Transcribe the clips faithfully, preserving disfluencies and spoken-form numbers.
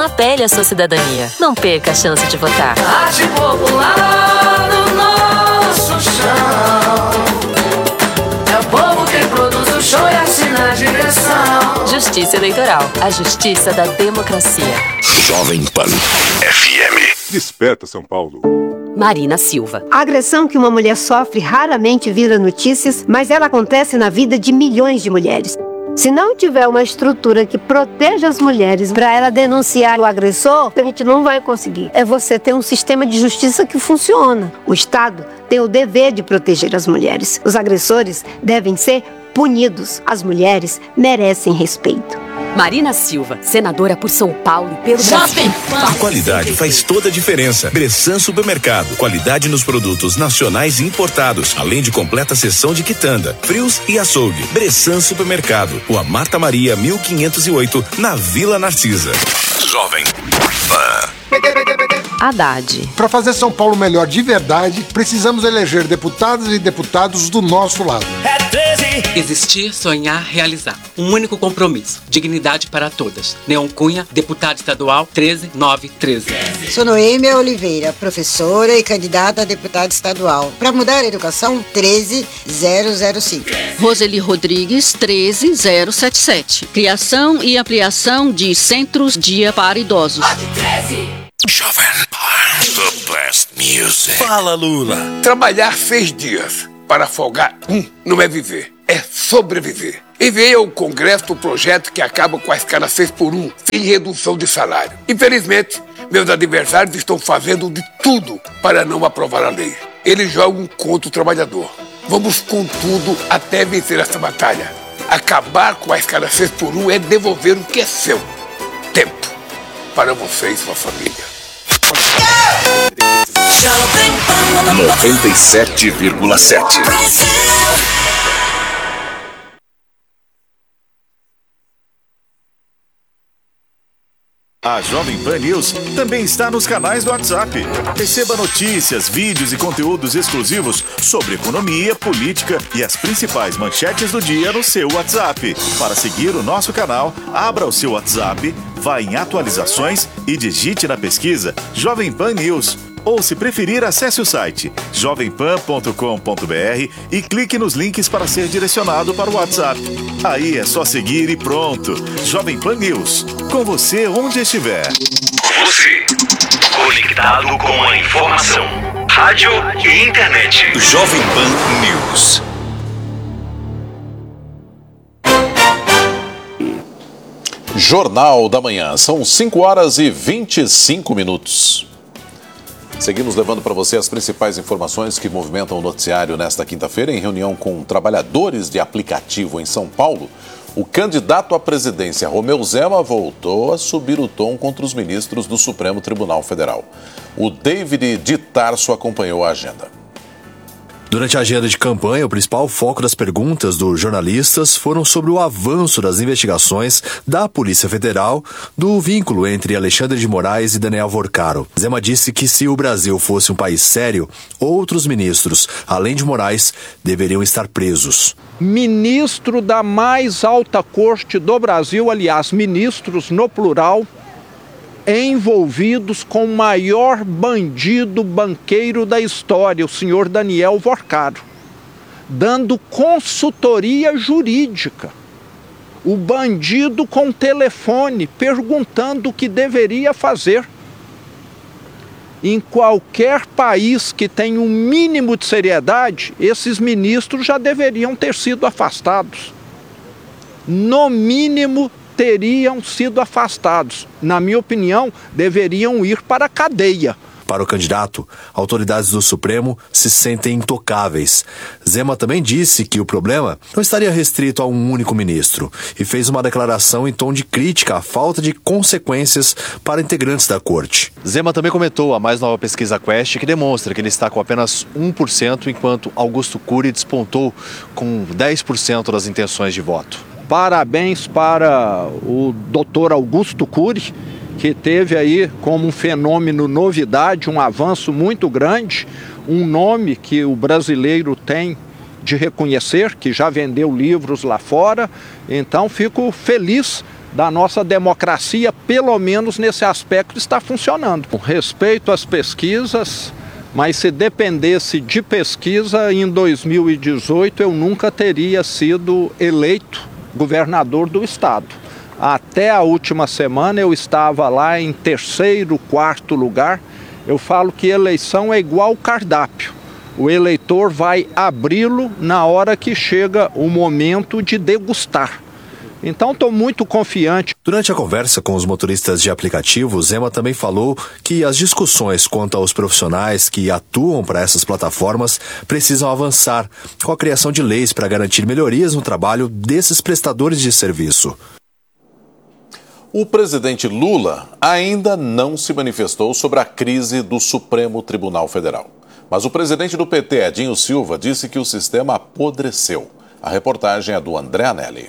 na pele a sua cidadania. Não perca a chance de votar. Arte popular do nosso chão. É o povo quem produz o show e assina a direção. Justiça Eleitoral, a justiça da democracia. Jovem Pan F M. Desperta, São Paulo. Marina Silva. A agressão que uma mulher sofre raramente vira notícias, mas ela acontece na vida de milhões de mulheres. Se não tiver uma estrutura que proteja as mulheres para ela denunciar o agressor, a gente não vai conseguir. É você ter um sistema de justiça que funciona. O Estado tem o dever de proteger as mulheres. Os agressores devem ser punidos. As mulheres merecem respeito. Marina Silva, senadora por São Paulo e pelo Brasil. A qualidade faz toda a diferença. Bressan Supermercado. Qualidade nos produtos nacionais e importados, além de completa seção de quitanda, frios e açougue. Bressan Supermercado. Rua Marta Maria, mil quinhentos e oito, na Vila Narcisa. Jovem Pan. Haddad. Para fazer São Paulo melhor de verdade, precisamos eleger deputadas e deputados do nosso lado. É treze. Existir, sonhar, realizar. Um único compromisso. Dignidade para todas. Neon Cunha, deputado estadual treze nove treze. Sou Noêmia Oliveira, professora e candidata a deputada estadual. Para mudar a educação, treze zero zero cinco. Roseli Rodrigues, treze zero sete sete. Criação e ampliação de centros dia para idosos. Jovem Pan. The best music. Fala, Lula. Trabalhar seis dias para folgar um não é viver, é sobreviver. Enviei ao Congresso o projeto que acaba com a escala seis por um, sem redução de salário. Infelizmente, meus adversários estão fazendo de tudo para não aprovar a lei. Eles jogam contra o trabalhador. Vamos com tudo até vencer essa batalha. Acabar com a escala seis por um é devolver o que é seu. Tempo para você e sua família. noventa e sete vírgula sete. A Jovem Pan News também está nos canais do WhatsApp. Receba notícias, vídeos e conteúdos exclusivos sobre economia, política e as principais manchetes do dia no seu WhatsApp. Para seguir o nosso canal, abra o seu WhatsApp, vá em atualizações e digite na pesquisa Jovem Pan News. Ou, se preferir, acesse o site jovem pan ponto com ponto b r e clique nos links para ser direcionado para o WhatsApp. Aí é só seguir e pronto. Jovem Pan News. Com você onde estiver. Você, conectado com a informação. Rádio e internet. Jovem Pan News. Jornal da Manhã. São cinco horas e vinte e cinco minutos. Seguimos levando para você as principais informações que movimentam o noticiário nesta quinta-feira. Em reunião com trabalhadores de aplicativo em São Paulo, o candidato à presidência, Romeu Zema, voltou a subir o tom contra os ministros do Supremo Tribunal Federal. O David de Tarso acompanhou a agenda. Durante a agenda de campanha, o principal foco das perguntas dos jornalistas foram sobre o avanço das investigações da Polícia Federal do vínculo entre Alexandre de Moraes e Daniel Vorcaro. Zema disse que se o Brasil fosse um país sério, outros ministros, além de Moraes, deveriam estar presos. Ministro da mais alta corte do Brasil, aliás, ministros no plural, envolvidos com o maior bandido banqueiro da história, o senhor Daniel Vorcaro, dando consultoria jurídica. O bandido com telefone perguntando o que deveria fazer. Em qualquer país que tenha um mínimo de seriedade, esses ministros já deveriam ter sido afastados. No mínimo, teriam sido afastados. Na minha opinião, deveriam ir para a cadeia. Para o candidato, autoridades do Supremo se sentem intocáveis. Zema também disse que o problema não estaria restrito a um único ministro e fez uma declaração em tom de crítica à falta de consequências para integrantes da corte. Zema também comentou a mais nova pesquisa Quest, que demonstra que ele está com apenas um por cento, enquanto Augusto Cury despontou com dez por cento das intenções de voto. Parabéns para o doutor Augusto Cury, que teve aí como um fenômeno novidade, um avanço muito grande, um nome que o brasileiro tem de reconhecer, que já vendeu livros lá fora. Então fico feliz da nossa democracia, pelo menos nesse aspecto, está funcionando. Respeito às pesquisas, mas se dependesse de pesquisa, em dois mil e dezoito eu nunca teria sido eleito governador do estado. Até a última semana eu estava lá em terceiro, quarto lugar. Eu falo que eleição é igual cardápio. O eleitor vai abri-lo na hora que chega o momento de degustar. Então estou muito confiante. Durante a conversa com os motoristas de aplicativos, Zema também falou que as discussões quanto aos profissionais que atuam para essas plataformas precisam avançar, com a criação de leis para garantir melhorias no trabalho desses prestadores de serviço. O presidente Lula ainda não se manifestou sobre a crise do Supremo Tribunal Federal. Mas o presidente do P T, Edinho Silva, disse que o sistema apodreceu. A reportagem é do André Anelli.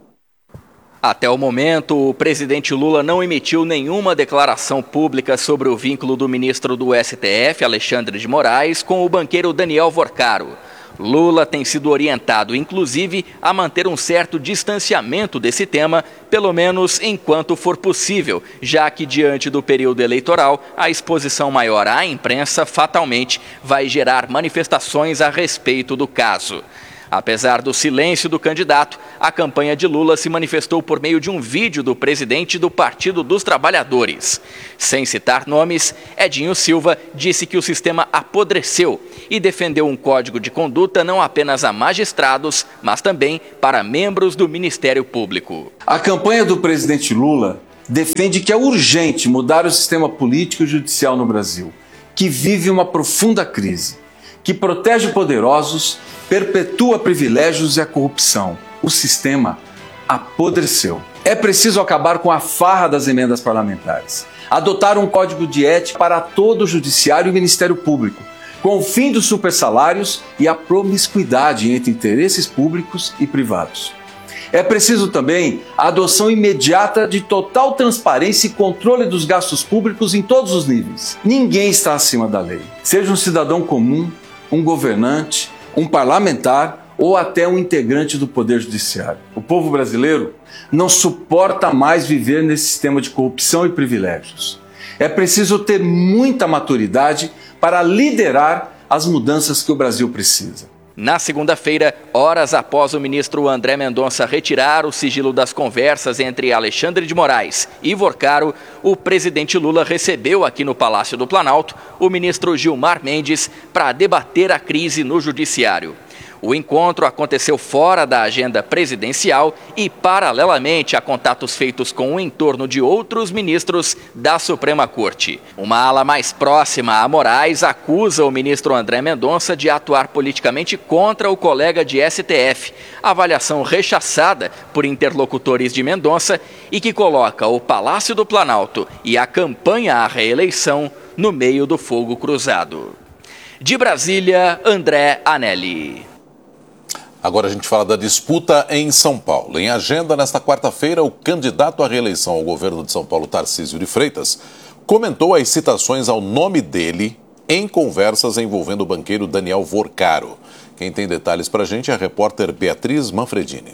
Até o momento, o presidente Lula não emitiu nenhuma declaração pública sobre o vínculo do ministro do S T F, Alexandre de Moraes, com o banqueiro Daniel Vorcaro. Lula tem sido orientado, inclusive, a manter um certo distanciamento desse tema, pelo menos enquanto for possível, já que, diante do período eleitoral, a exposição maior à imprensa fatalmente vai gerar manifestações a respeito do caso. Apesar do silêncio do candidato, a campanha de Lula se manifestou por meio de um vídeo do presidente do Partido dos Trabalhadores. Sem citar nomes, Edinho Silva disse que o sistema apodreceu e defendeu um código de conduta não apenas a magistrados, mas também para membros do Ministério Público. A campanha do presidente Lula defende que é urgente mudar o sistema político e judicial no Brasil, que vive uma profunda crise, que protege poderosos, perpetua privilégios e a corrupção. O sistema apodreceu. É preciso acabar com a farra das emendas parlamentares, adotar um código de ética para todo o Judiciário e Ministério Público, com o fim dos supersalários e a promiscuidade entre interesses públicos e privados. É preciso também a adoção imediata de total transparência e controle dos gastos públicos em todos os níveis. Ninguém está acima da lei, seja um cidadão comum, um governante, um parlamentar ou até um integrante do Poder Judiciário. O povo brasileiro não suporta mais viver nesse sistema de corrupção e privilégios. É preciso ter muita maturidade para liderar as mudanças que o Brasil precisa. Na segunda-feira, horas após o ministro André Mendonça retirar o sigilo das conversas entre Alexandre de Moraes e Vorcaro, o presidente Lula recebeu aqui no Palácio do Planalto o ministro Gilmar Mendes para debater a crise no judiciário. O encontro aconteceu fora da agenda presidencial e, paralelamente a contatos feitos com o entorno de outros ministros da Suprema Corte. Uma ala mais próxima a Moraes acusa o ministro André Mendonça de atuar politicamente contra o colega de S T F, avaliação rechaçada por interlocutores de Mendonça e que coloca o Palácio do Planalto e a campanha à reeleição no meio do fogo cruzado. De Brasília, André Anelli. Agora a gente fala da disputa em São Paulo. Em agenda, nesta quarta-feira, o candidato à reeleição ao governo de São Paulo, Tarcísio de Freitas, comentou as citações ao nome dele em conversas envolvendo o banqueiro Daniel Vorcaro. Quem tem detalhes para a gente é a repórter Beatriz Manfredini.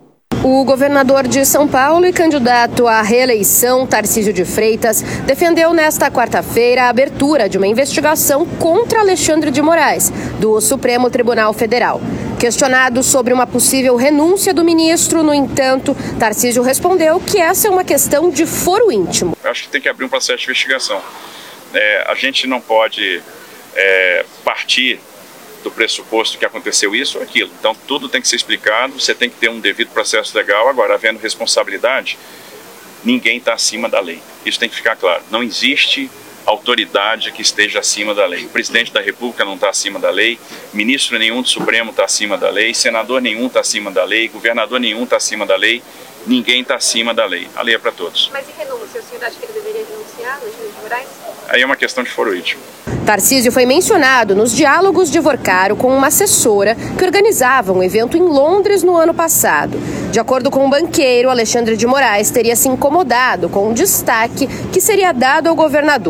O governador de São Paulo e candidato à reeleição, Tarcísio de Freitas, defendeu nesta quarta-feira a abertura de uma investigação contra Alexandre de Moraes, do Supremo Tribunal Federal. Questionado sobre uma possível renúncia do ministro, no entanto, Tarcísio respondeu que essa é uma questão de foro íntimo. Eu acho que tem que abrir um processo de investigação. É, a gente não pode é, partir do pressuposto que aconteceu isso ou aquilo. Então, tudo tem que ser explicado, você tem que ter um devido processo legal. Agora, havendo responsabilidade, ninguém está acima da lei. Isso tem que ficar claro. Não existe autoridade que esteja acima da lei. O presidente da República não está acima da lei, ministro nenhum do Supremo está acima da lei, senador nenhum está acima da lei, governador nenhum está acima da lei, ninguém está acima da lei. A lei é para todos. Mas e renúncia? O senhor acha que ele deveria renunciar, Alexandre de Moraes? Aí é uma questão de foro íntimo. Tarcísio foi mencionado nos diálogos de Vorcaro com uma assessora que organizava um evento em Londres no ano passado. De acordo com o banqueiro, Alexandre de Moraes teria se incomodado com o destaque que seria dado ao governador.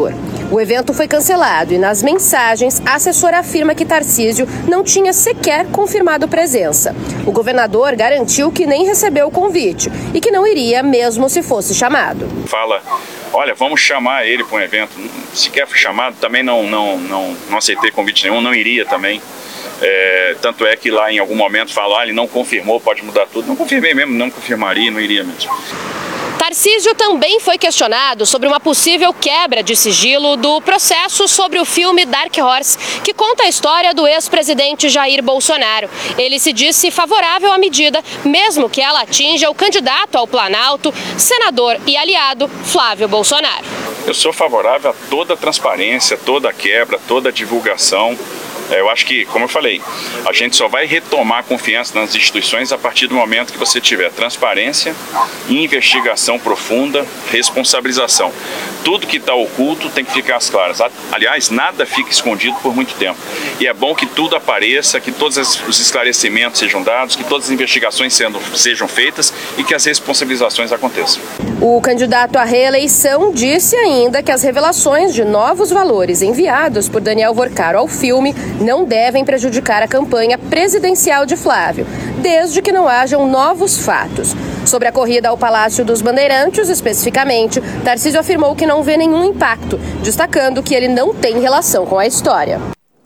O evento foi cancelado e nas mensagens a assessora afirma que Tarcísio não tinha sequer confirmado presença. O governador garantiu que nem recebeu o convite e que não iria mesmo se fosse chamado. Fala, olha, vamos chamar ele para um evento. Se quer chamado, também não, não, não, não aceitei convite nenhum, não iria também. É, tanto é que lá em algum momento falou, ah, ele não confirmou, pode mudar tudo. Não confirmei mesmo, não confirmaria, não iria mesmo. Tarcísio também foi questionado sobre uma possível quebra de sigilo do processo sobre o filme Dark Horse, que conta a história do ex-presidente Jair Bolsonaro. Ele se disse favorável à medida, mesmo que ela atinja o candidato ao Planalto, senador e aliado Flávio Bolsonaro. Eu sou favorável a toda a transparência, toda a quebra, toda a divulgação. Eu acho que, como eu falei, a gente só vai retomar a confiança nas instituições a partir do momento que você tiver transparência, investigação profunda, responsabilização. Tudo que está oculto tem que ficar às claras. Aliás, nada fica escondido por muito tempo. E é bom que tudo apareça, que todos os esclarecimentos sejam dados, que todas as investigações sendo, sejam feitas e que as responsabilizações aconteçam. O candidato à reeleição disse ainda que as revelações de novos valores enviados por Daniel Vorcaro ao filme não devem prejudicar a campanha presidencial de Flávio, desde que não hajam novos fatos. Sobre a corrida ao Palácio dos Bandeirantes, especificamente, Tarcísio afirmou que não vê nenhum impacto, destacando que ele não tem relação com a história.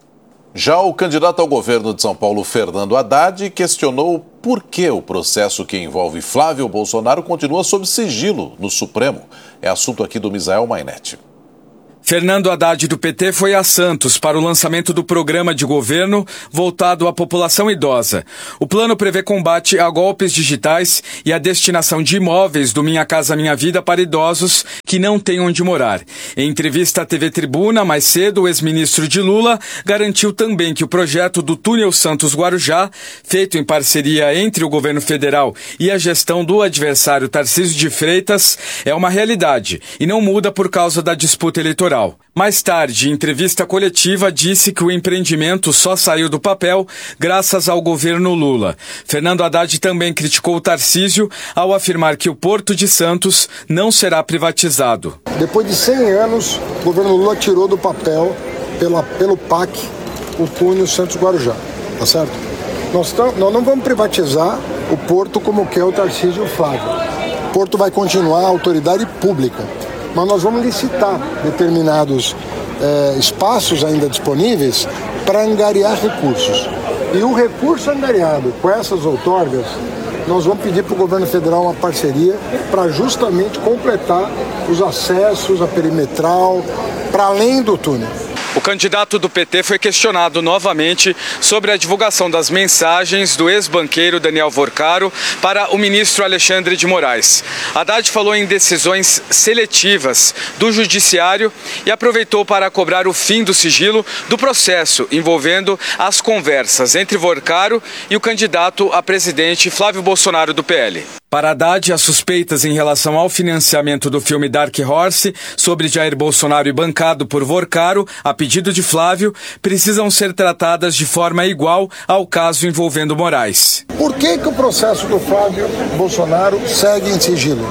Já o candidato ao governo de São Paulo, Fernando Haddad, questionou por que o processo que envolve Flávio Bolsonaro continua sob sigilo no Supremo. É assunto aqui do Misael Mainetti. Fernando Haddad, do P T, foi a Santos para o lançamento do programa de governo voltado à população idosa. O plano prevê combate a golpes digitais e a destinação de imóveis do Minha Casa Minha Vida para idosos que não têm onde morar. Em entrevista à T V Tribuna, mais cedo, o ex-ministro de Lula garantiu também que o projeto do Túnel Santos-Guarujá, feito em parceria entre o governo federal e a gestão do adversário Tarcísio de Freitas, é uma realidade e não muda por causa da disputa eleitoral. Mais tarde, em entrevista coletiva, disse que o empreendimento só saiu do papel graças ao governo Lula. Fernando Haddad também criticou o Tarcísio ao afirmar que o Porto de Santos não será privatizado. Depois de cem anos, o governo Lula tirou do papel, pela, pelo P A C, o túnel Santos-Guarujá, tá certo? Nós, tam, nós não vamos privatizar o Porto como quer o Tarcísio e o Flávio. O Porto vai continuar a autoridade pública. Mas nós vamos licitar determinados eh, espaços ainda disponíveis para angariar recursos. E o recurso angariado com essas outorgas, nós vamos pedir para o governo federal uma parceria para justamente completar os acessos, a perimetral, para além do túnel. O candidato do P T foi questionado novamente sobre a divulgação das mensagens do ex-banqueiro Daniel Vorcaro para o ministro Alexandre de Moraes. Haddad falou em decisões seletivas do judiciário e aproveitou para cobrar o fim do sigilo do processo envolvendo as conversas entre Vorcaro e o candidato a presidente Flávio Bolsonaro do P L. Para Haddad, as suspeitas em relação ao financiamento do filme Dark Horse, sobre Jair Bolsonaro e bancado por Vorcaro, a pedido de Flávio, precisam ser tratadas de forma igual ao caso envolvendo Moraes. Por que que o processo do Flávio Bolsonaro segue em sigilo?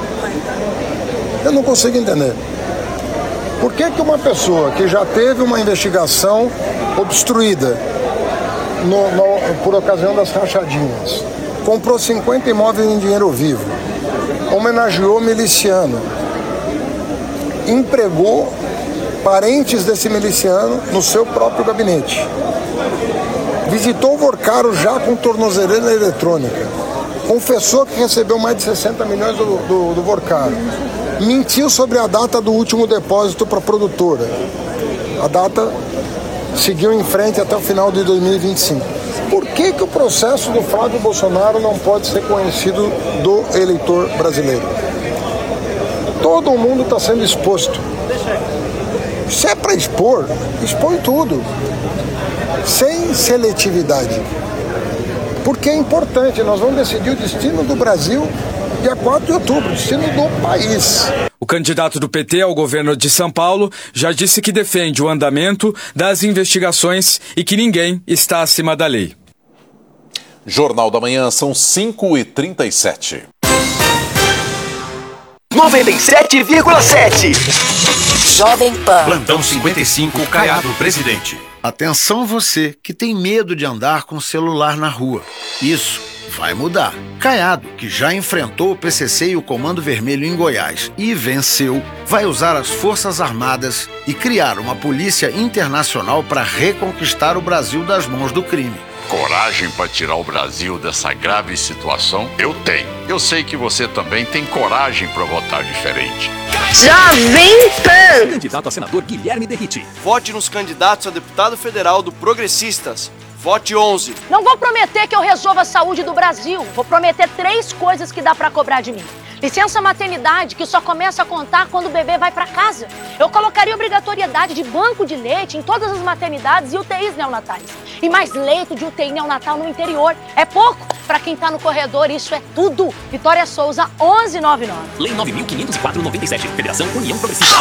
Eu não consigo entender. Por que que uma pessoa que já teve uma investigação obstruída no, no, por ocasião das rachadinhas, comprou cinquenta imóveis em dinheiro vivo, homenageou miliciano, empregou parentes desse miliciano no seu próprio gabinete, visitou o Vorcaro já com tornozeleira eletrônica, confessou que recebeu mais de sessenta milhões do, do, do Vorcaro, mentiu sobre a data do último depósito para a produtora. A data seguiu em frente até o final de dois mil e vinte e cinco. Por que que o processo do Flávio Bolsonaro não pode ser conhecido do eleitor brasileiro? Todo mundo está sendo exposto. Se é para expor, expõe tudo, sem seletividade. Porque é importante, nós vamos decidir o destino do Brasil dia quatro de outubro, o destino do país. O candidato do P T ao governo de São Paulo já disse que defende o andamento das investigações e que ninguém está acima da lei. Jornal da Manhã, são cinco e trinta e sete. noventa e sete vírgula sete. Jovem Pan. Plantão cinquenta e cinco, Caiado Presidente. Atenção você que tem medo de andar com o celular na rua. Isso vai mudar. Caiado, que já enfrentou o P C C e o Comando Vermelho em Goiás e venceu, vai usar as Forças Armadas e criar uma polícia internacional para reconquistar o Brasil das mãos do crime. Coragem para tirar o Brasil dessa grave situação? Eu tenho. Eu sei que você também tem coragem para votar diferente. Jovem Pan. Candidato a senador Guilherme Derriti. Vote nos candidatos a deputado federal do Progressistas. Vote onze. Não vou prometer que eu resolva a saúde do Brasil. Vou prometer três coisas que dá pra cobrar de mim. Licença maternidade, que só começa a contar quando o bebê vai pra casa. Eu colocaria obrigatoriedade de banco de leite em todas as maternidades e U T Is neonatais. E mais leito de U T I neonatal no interior. É pouco? Pra quem tá no corredor, isso é tudo. Vitória Souza, onze noventa e nove. Lei nove mil quinhentos e quatro, noventa e sete. Federação União Progressista.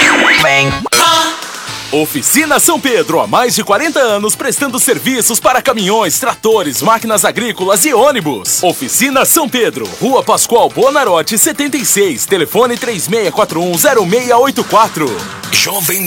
Oficina São Pedro, há mais de quarenta anos prestando serviços para caminhões, tratores, máquinas agrícolas e ônibus. Oficina São Pedro, Rua Pascoal Bonarotti, setenta e seis, telefone três seis quatro um zero seis oito quatro. Jovem